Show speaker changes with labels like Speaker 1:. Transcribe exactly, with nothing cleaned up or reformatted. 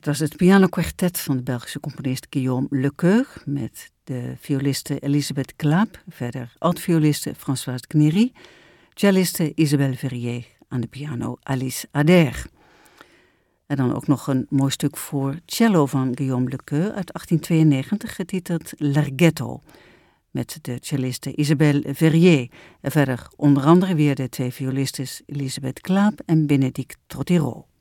Speaker 1: Het was het pianokwartet van de Belgische componist Guillaume Lecoeur met de violiste Elisabeth Klaap, verder altvioliste Françoise Knery, celliste Isabelle Verrier, aan de piano Alice Adair. En dan ook nog een mooi stuk voor cello van Guillaume Lecoeur uit achttien tweeënnegentig, getiteld Larghetto, met de celliste Isabelle Verrier. En verder onder andere weer de twee violistes Elisabeth Klaap en Bénédicte Trottireau.